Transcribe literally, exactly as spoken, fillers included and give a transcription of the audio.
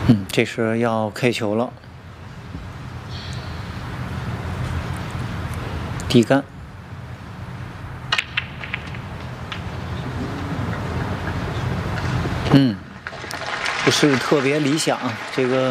嗯，这是要开球了，低杆，嗯，不是特别理想，这个。